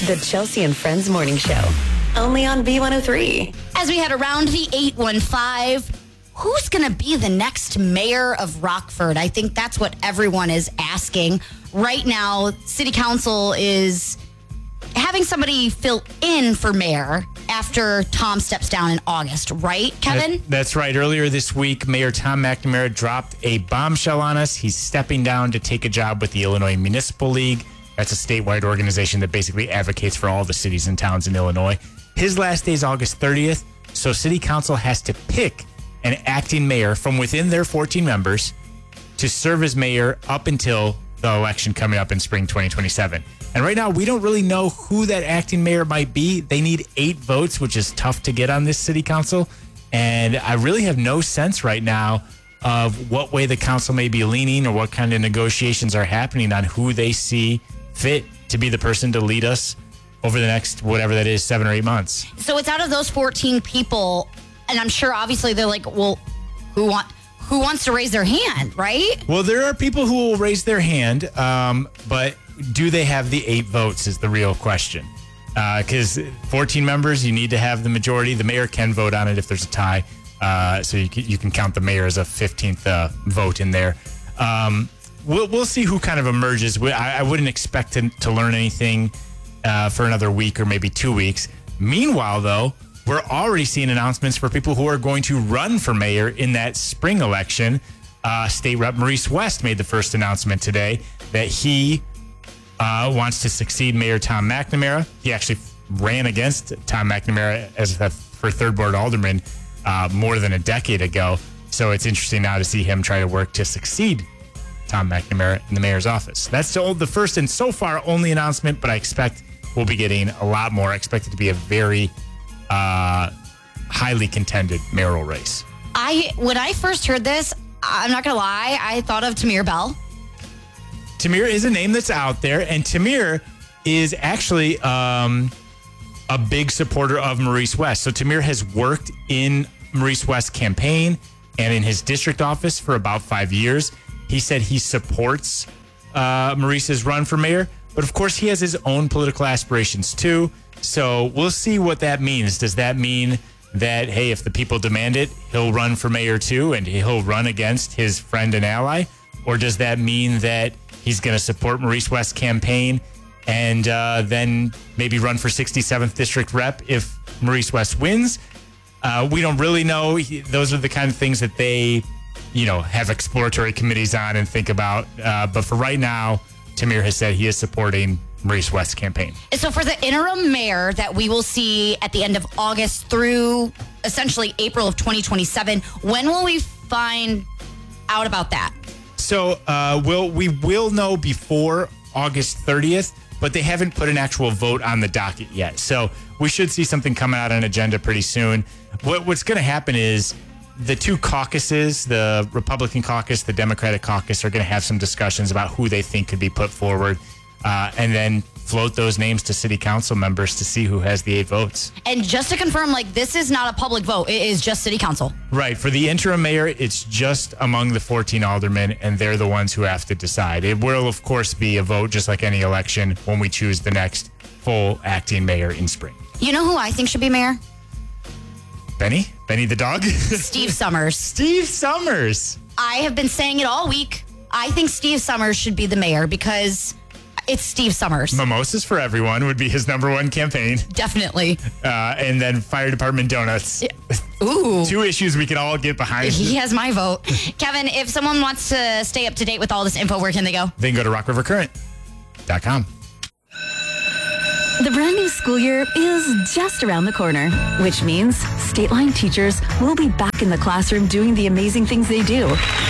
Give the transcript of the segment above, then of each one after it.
The Chelsea and Friends Morning Show. Only on B103. As we head around the 815, who's going to be the next mayor of Rockford? I think that's what everyone is asking. Right now, City Council is having somebody fill in for mayor after Tom steps down in August, right, Kevin? That's right. Earlier this week, Mayor Tom McNamara dropped a bombshell on us. He's stepping down to take a job with the Illinois Municipal League. That's a statewide organization that basically advocates for all the cities and towns in Illinois. His last day is August 30th, so City Council has to pick an acting mayor from within their 14 members to serve as mayor up until the election coming up in spring 2027. And right now, we don't really know who that acting mayor might be. They need 8 votes, which is tough to get on this City Council. And I really have no sense right now of what way the council may be leaning or what kind of negotiations are happening on who they see fit to be the person to lead us over the next, whatever that is, 7 or 8 months. So it's out of those 14 people, and I'm sure obviously they're like, well, who wants to raise their hand, right? Well, there are people who will raise their hand, but do they have the 8 votes is the real question. Because 14 members, you need to have the majority. The mayor can vote on it if there's a tie. So you can count the mayor as a 15th vote in there. We'll see who kind of emerges. I wouldn't expect to learn anything for another week or maybe 2 weeks. Meanwhile, though, we're already seeing announcements for people who are going to run for mayor in that spring election. State Rep Maurice West made the first announcement today that he wants to succeed Mayor Tom McNamara. He actually ran against Tom McNamara for third ward alderman more than a decade ago. So it's interesting now to see him try to work to succeed Tom McNamara in the mayor's office. That's the first and so far only announcement, but I expect we'll be getting a lot more. I expect it to be a very highly contended mayoral race. When I first heard this, I'm not going to lie, I thought of Tamir Bell. Tamir is a name that's out there, and Tamir is actually a big supporter of Maurice West. So Tamir has worked in Maurice West's campaign and in his district office for about 5 years. He said he supports Maurice's run for mayor, but of course he has his own political aspirations too. So we'll see what that means. Does that mean that, hey, if the people demand it, he'll run for mayor too and he'll run against his friend and ally? Or does that mean that he's going to support Maurice West's campaign and then maybe run for 67th District Rep if Maurice West wins? We don't really know. Those are the kind of things that they, have exploratory committees on and think about. But for right now, Tamir has said he is supporting Maurice West's campaign. So for the interim mayor that we will see at the end of August through essentially April of 2027, when will we find out about that? So we will know before August 30th, but they haven't put an actual vote on the docket yet. So we should see something coming out on agenda pretty soon. What's going to happen is the two caucuses, the Republican caucus, the Democratic caucus, are going to have some discussions about who they think could be put forward and then float those names to city council members to see who has the 8 votes. And just to confirm, this is not a public vote. It is just city council. Right. For the interim mayor, it's just among the 14 aldermen, and they're the ones who have to decide. It will, of course, be a vote just like any election when we choose the next full acting mayor in spring. You know who I think should be mayor? Benny? Benny the dog? Steve Summers. Steve Summers. I have been saying it all week. I think Steve Summers should be the mayor because it's Steve Summers. Mimosas for Everyone would be his #1 campaign. Definitely. And then Fire Department Donuts. Yeah. Ooh. 2 issues we can all get behind. He has my vote. Kevin, if someone wants to stay up to date with all this info, where can they go? They can go to rockrivercurrent.com. The brand new school year is just around the corner, which means State Line teachers will be back in the classroom doing the amazing things they do.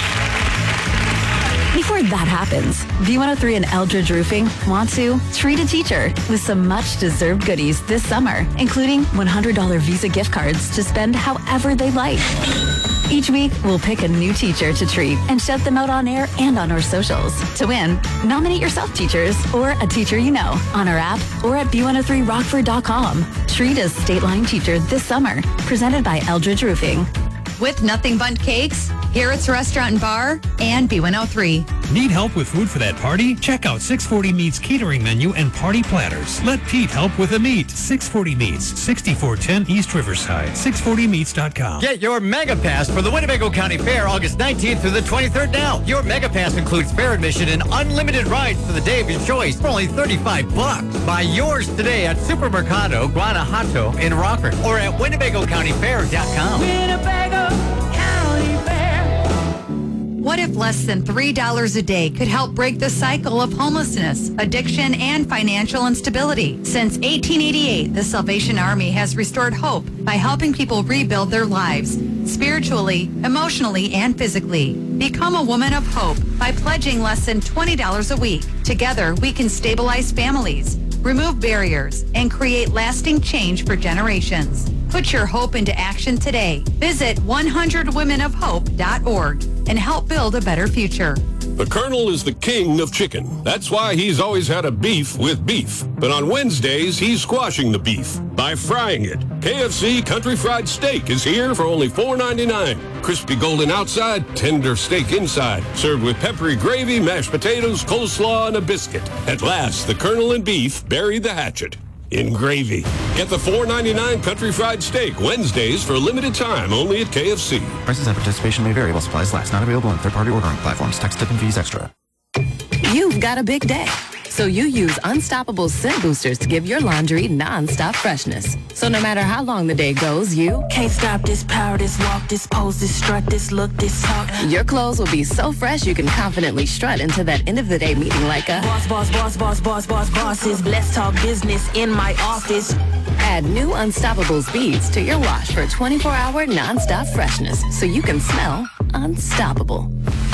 Before that happens, B103 and Eldridge Roofing want to treat a teacher with some much-deserved goodies this summer, including $100 Visa gift cards to spend however they like. Each week, we'll pick a new teacher to treat and shout them out on air and on our socials. To win, nominate yourself, teachers, or a teacher you know on our app or at B103rockford.com. Treat a State Line teacher this summer. Presented by Eldridge Roofing. with Nothing Bundt Cakes, Garrett's Restaurant and Bar, and B103. Need help with food for that party? Check out 640 Meats catering menu and party platters. Let Pete help with the meat. 640 Meats, 6410 East Riverside. 640meats.com. Get your Mega Pass for the Winnebago County Fair August 19th through the 23rd now. Your Mega Pass includes fair admission and unlimited rides for the day of your choice for only $35. Buy yours today at Supermercado Guanajuato in Rockford or at WinnebagoCountyFair.com. Winnebago County Fair. What if less than $3 a day could help break the cycle of homelessness, addiction, and financial instability? Since 1888, the Salvation Army has restored hope by helping people rebuild their lives, spiritually, emotionally, and physically. Become a woman of hope by pledging less than $20 a week. Together, we can stabilize families, remove barriers, and create lasting change for generations. Put your hope into action today. Visit 100womenofhope.org and help build a better future. The Colonel is the king of chicken. That's why he's always had a beef with beef. But on Wednesdays, he's squashing the beef by frying it. KFC Country Fried Steak is here for only $4.99. Crispy golden outside, tender steak inside. Served with peppery gravy, mashed potatoes, coleslaw, and a biscuit. At last, the Colonel and beef bury the hatchet in gravy. Get the $4.99 Country Fried Steak Wednesdays for a limited time only at KFC. Prices and participation may vary while supplies last. Not available on third-party ordering platforms. Tax, tip, and fees extra. You've got a big day, so you use Unstoppable Scent Boosters to give your laundry non-stop freshness. So no matter how long the day goes, you can't stop this power, this walk, this pose, this strut, this look, this talk. Your clothes will be so fresh you can confidently strut into that end of the day meeting like a bosses. Let's talk business in my office. Add new Unstoppables beads to your wash for 24-hour non-stop freshness so you can smell unstoppable.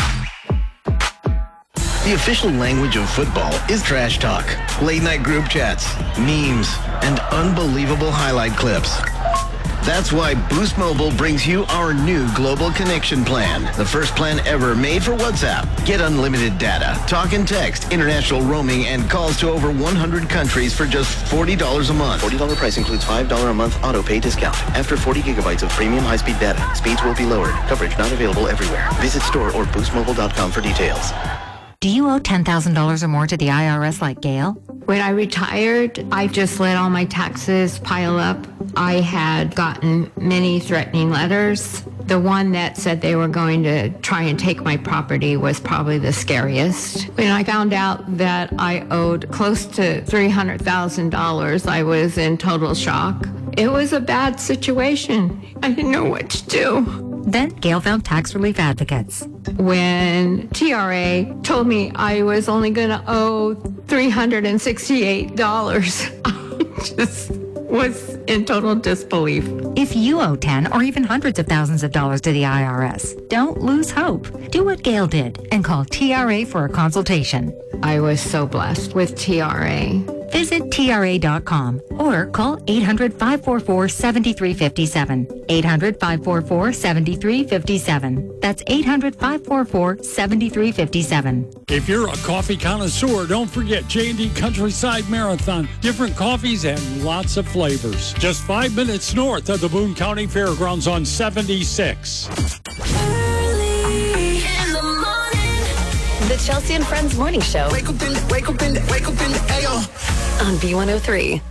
The official language of football is trash talk, late-night group chats, memes, and unbelievable highlight clips. That's why Boost Mobile brings you our new Global Connection Plan, the first plan ever made for WhatsApp. Get unlimited data, talk and text, international roaming, and calls to over 100 countries for just $40 a month. $40 price includes $5 a month auto pay discount. After 40 gigabytes of premium high-speed data, speeds will be lowered. Coverage not available everywhere. Visit store or boostmobile.com for details. Do you owe $10,000 or more to the IRS like Gail? When I retired, I just let all my taxes pile up. I had gotten many threatening letters. The one that said they were going to try and take my property was probably the scariest. When I found out that I owed close to $300,000, I was in total shock. It was a bad situation. I didn't know what to do. Then Gail found tax relief advocates. When TRA told me I was only going to owe $368, I just was in total disbelief. If you owe 10 or even hundreds of thousands of dollars to the IRS, don't lose hope. Do what Gail did and call TRA for a consultation. I was so blessed with TRA. Visit TRA.com or call 800-544-7357. 800-544-7357. That's 800-544-7357. If you're a coffee connoisseur, don't forget J&D Countryside Marathon. Different coffees and lots of flavors. Just 5 minutes north of the Boone County Fairgrounds on 76. Early in the morning. The Chelsea and Friends Morning Show. Wake up in the, wake up in the, wake up in the, ayo. On B103.